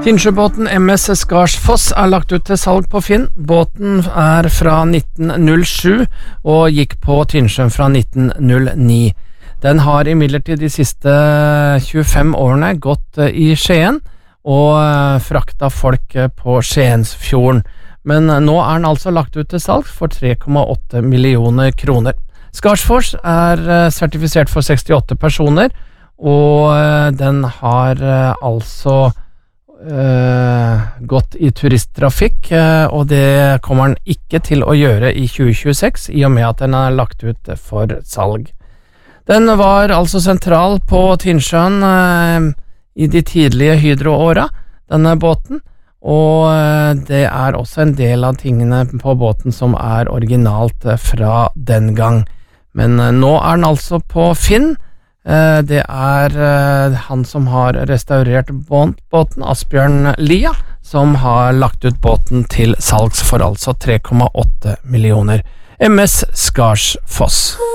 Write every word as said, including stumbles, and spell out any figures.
Tinnsjøbåten M S Skarsfoss er lagt ut til salg på Finn. Båten er fra nitten null sju og gikk på Tinnsjøen fra nitten null ni. Den har imidlertid de siste tjuefem årene gått i Skien og frakta folk på Skiensfjorden. Men nå er den altså lagt ut til salg for tre komma åtte millioner kroner. Skarsfoss er sertifisert for sekstiåtte personer, og den har altså Uh, gått i turisttrafikk, uh, og det kommer den ikke til å gjøre i tjue tjueseks, i og med at den er lagt ut for salg. Den var altså sentral på Tinnsjøen uh, i de tidlige Hydro-åra, denne båten, og uh, det er også en del av tingene på båten som er originalt uh, fra den gang. Men uh, nå er den altså på Finn. Det er han som har restaurert båten, Asbjørn Lia, som har lagt ut båten til salgs for altså tre komma åtte millioner. M S Skarsfoss.